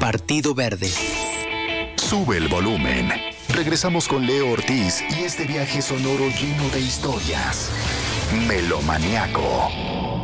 Partido Verde. Sube el volumen. Regresamos con Leo Ortiz y este viaje sonoro lleno de historias. Melomaniaco.